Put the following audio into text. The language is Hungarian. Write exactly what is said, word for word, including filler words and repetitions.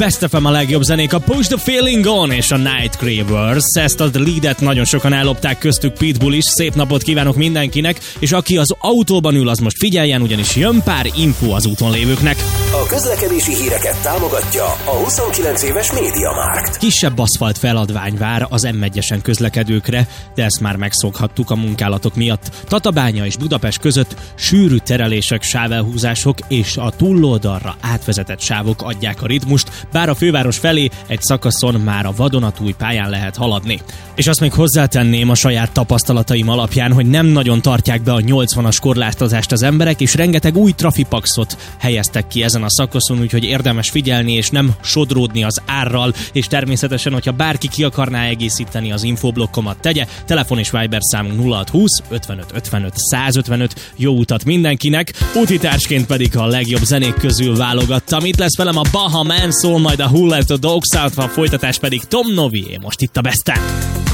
Best ef em a legjobb zenék, a Push the Feeling On és a Night Cravers. Ezt a leadet nagyon sokan ellopták, köztük Pitbull is. Szép napot kívánok mindenkinek, és aki az autóban ül, az most figyeljen, ugyanis jön pár info az úton lévőknek. A közlekedési híreket támogatja a huszonkilenc éves MediaMarkt. Kisebb aszfalt feladvány vár az em egyesen közlekedőkre, de ezt már megszokhattuk a munkálatok miatt. Tatabánya és Budapest között sűrű terelések, sávelhúzások és a túloldalra átvezetett sávok adják a ritmust, bár a főváros felé egy szakaszon már a vadonatúj pályán lehet haladni. És azt még hozzátenném a saját tapasztalataim alapján, hogy nem nagyon tartják be a nyolcvanas korlátozást az emberek, és rengeteg új trafipaxot helyeztek ki ezen a szakaszon, úgyhogy érdemes figyelni és nem sodródni az árral, és természetesen, hogyha bárki ki akarná egészíteni az infoblokkomat, tegye. Telefon és Viber számunk nulla hat húsz ötvenöt ötvenöt százötvenöt. Jó utat mindenkinek, útitársként pedig a legjobb zenék közül válogattam. Itt lesz velem a Baha Man, szól majd a Who Let the Dogs Out, a folytatás pedig Tom Novié, most itt a Besten.